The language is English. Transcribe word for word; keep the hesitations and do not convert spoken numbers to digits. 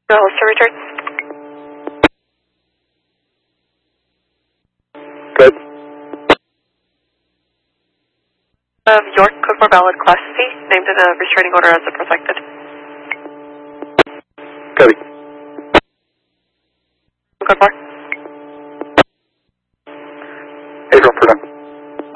No holster return. Good. Um, York, code for valid class C, named in a restraining order as a protected. Copy. Code for. April for done.